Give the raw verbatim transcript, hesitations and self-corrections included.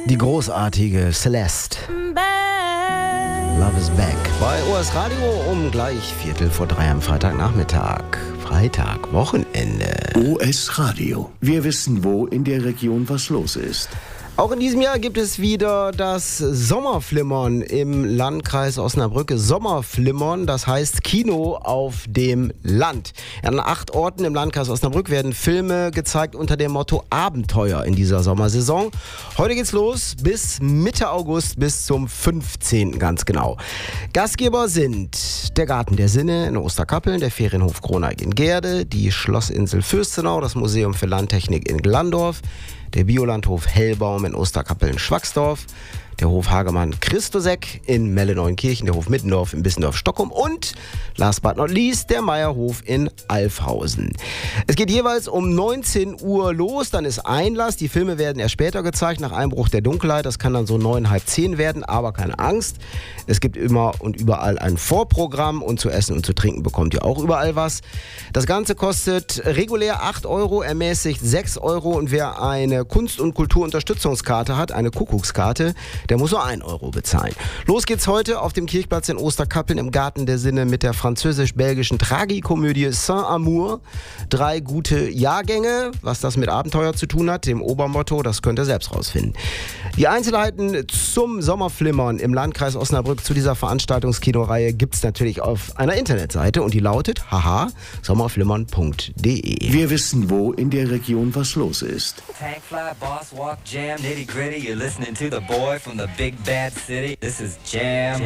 Die großartige Celeste. Love is back. Bei O S Radio um gleich Viertel vor drei am Freitagnachmittag. Freitag, Wochenende. O S Radio. Wir wissen, wo in der Region was los ist. Auch in diesem Jahr gibt es wieder das Sommerflimmern im Landkreis Osnabrück. Sommerflimmern, das heißt Kino auf dem Land. An acht Orten im Landkreis Osnabrück werden Filme gezeigt unter dem Motto Abenteuer in dieser Sommersaison. Heute geht's los bis Mitte August, bis zum fünfzehnten ganz genau. Gastgeber sind der Garten der Sinne in Osterkappeln, der Ferienhof Kroneig in Gerde, die Schlossinsel Fürstenau, das Museum für Landtechnik in Glandorf, der Biolandhof Hellbaum in Osterkappeln-Schwacksdorf, der Hof Hagemann Christoseck in Melle-Neunkirchen, der Hof Mittendorf in Bissendorf-Stockholm und, last but not least, der Meierhof in Alfhausen. Es geht jeweils um neunzehn Uhr los, dann ist Einlass. Die Filme werden erst später gezeigt, nach Einbruch der Dunkelheit. Das kann dann so neun, halb zehn werden, aber keine Angst. Es gibt immer und überall ein Vorprogramm und zu essen und zu trinken bekommt ihr auch überall was. Das Ganze kostet regulär acht Euro, ermäßigt sechs Euro und wer eine Kunst- und Kulturunterstützungskarte hat, eine Kuckuckskarte, der muss nur ein Euro bezahlen. Los geht's heute auf dem Kirchplatz in Osterkappeln im Garten der Sinne mit der französisch-belgischen Tragikomödie Saint-Amour. Drei gute Jahrgänge. Was das mit Abenteuer zu tun hat, dem Obermotto, das könnt ihr selbst rausfinden. Die Einzelheiten zum Sommerflimmern im Landkreis Osnabrück zu dieser Veranstaltungskinoreihe gibt's natürlich auf einer Internetseite und die lautet haha sommerflimmern punkt de. Wir wissen, wo in der Region was los ist. Tank fly, boss walk, jam, nitty gritty. You're listening to the boy from the big bad city. This is Jam